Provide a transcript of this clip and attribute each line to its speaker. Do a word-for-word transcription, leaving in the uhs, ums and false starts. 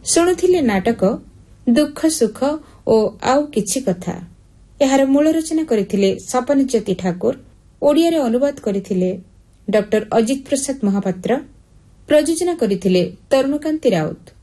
Speaker 1: ଶୁଣୁଥିଲେ ନାଟକ ଦୁଃଖ ସୁଖ ଓ ଆଉ କିଛି କଥା। ଏହାର ମୂଳ ରଚନା କରିଥିଲେ ସପନଜ୍ୟୋତି ଠାକୁର, ଓଡ଼ିଆରେ ଅନୁବାଦ କରିଥିଲେ ଡ ଅଜିତ ପ୍ରସାଦ ମହାପାତ୍ର, ପ୍ରଯୋଜନା କରିଥିଲେ ତରୁଣକାନ୍ତି ରାଉତ।